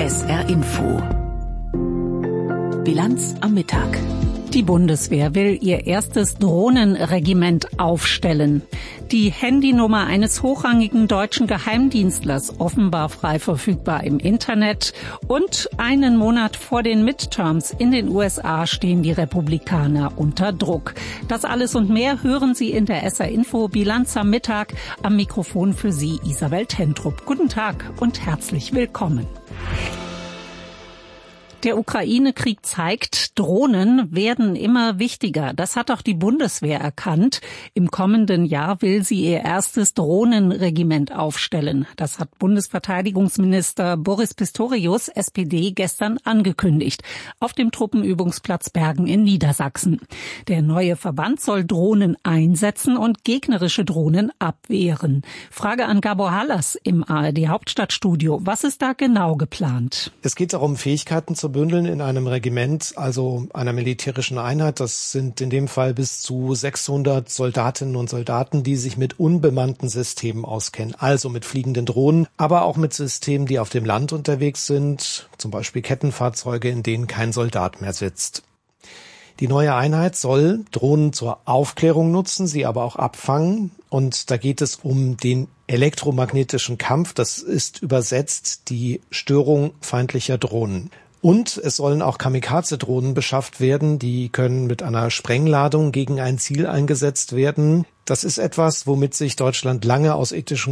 SR Info. Bilanz am Mittag. Die Bundeswehr will ihr erstes Drohnenregiment aufstellen. Die Handynummer eines hochrangigen deutschen Geheimdienstlers offenbar frei verfügbar im Internet. Und einen Monat vor den Midterms in den USA stehen die Republikaner unter Druck. Das alles und mehr hören Sie in der SR Info Bilanz am Mittag. Am Mikrofon für Sie Isabel Tentrup. Guten Tag und herzlich willkommen. Der Ukraine-Krieg zeigt, Drohnen werden immer wichtiger. Das hat auch die Bundeswehr erkannt. Im kommenden Jahr will sie ihr erstes Drohnenregiment aufstellen. Das hat Bundesverteidigungsminister Boris Pistorius, SPD, gestern angekündigt. Auf dem Truppenübungsplatz Bergen in Niedersachsen. Der neue Verband soll Drohnen einsetzen und gegnerische Drohnen abwehren. Frage an Gabor Hallas im ARD-Hauptstadtstudio. Was ist da genau geplant? Es geht darum, Fähigkeiten zu bündeln in einem Regiment, also einer militärischen Einheit. Das sind in dem Fall bis zu 600 Soldatinnen und Soldaten, die sich mit unbemannten Systemen auskennen, also mit fliegenden Drohnen, aber auch mit Systemen, die auf dem Land unterwegs sind, zum Beispiel Kettenfahrzeuge, in denen kein Soldat mehr sitzt. Die neue Einheit soll Drohnen zur Aufklärung nutzen, sie aber auch abfangen. Und da geht es um den elektromagnetischen Kampf. Das ist übersetzt die Störung feindlicher Drohnen. Und es sollen auch Kamikaze-Drohnen beschafft werden. Die können mit einer Sprengladung gegen ein Ziel eingesetzt werden. Das ist etwas, womit sich Deutschland lange aus ethischen